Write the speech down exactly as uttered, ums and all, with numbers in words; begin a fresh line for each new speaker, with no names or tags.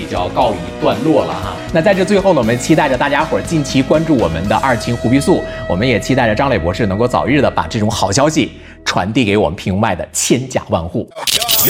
就要告一段落了哈。那在这最后呢，我们期待着大家伙儿近期关注我们的二秦胡皮素，我们也期待着张磊博士能够早日的把这种好消息传递给我们屏幕外的千家万户。